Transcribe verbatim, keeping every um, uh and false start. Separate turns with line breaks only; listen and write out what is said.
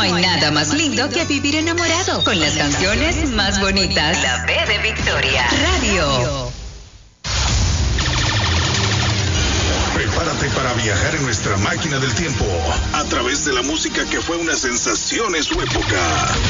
hay nada más lindo que vivir enamorado con las canciones más bonitas. La B de Victoria. Radio.
Prepárate para viajar en nuestra máquina del tiempo a través de la música que fue una sensación en su época.